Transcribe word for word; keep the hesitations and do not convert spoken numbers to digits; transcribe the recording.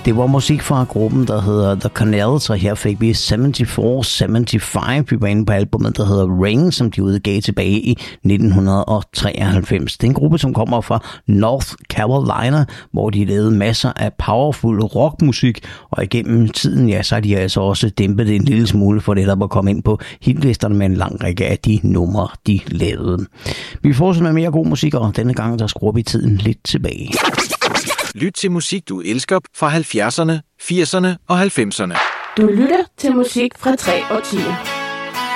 Det var musik fra gruppen, der hedder The Canals, og her fik vi fireoghalvfems femoghalvfems. Vi var inde på albumet, der hedder Ring, som de udgav tilbage i nitten treoghalvfems. Det er en gruppe, som kommer fra North Carolina, hvor de lavede masser af powerful rockmusik, og igennem tiden, ja, så har de altså også dæmpet det en lille smule for det, der at komme ind på hitlisterne med en lang række af de numre, de lavede. Vi fortsætter med mere god musik, og denne gang, der skruer vi tiden lidt tilbage. Lyt til musik, du elsker fra halvfjerdserne, firserne og halvfemserne. Du lytter til musik fra tre årtier.